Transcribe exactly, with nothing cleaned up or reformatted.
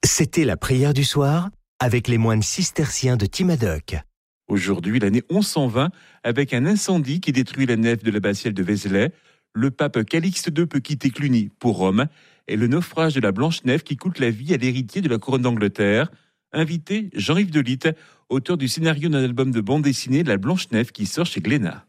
C'était la prière du soir avec les moines cisterciens de Timadoc. Aujourd'hui, l'année onze cent vingt, avec un incendie qui détruit la nef de l'abbatiale de Vézelay, le pape Calixte deux peut quitter Cluny pour Rome, et le naufrage de la Blanche Nef qui coûte la vie à l'héritier de la couronne d'Angleterre. Invité, Jean-Yves Delitte, auteur du scénario d'un album de bande dessinée La Blanche Nef qui sort chez Glénat.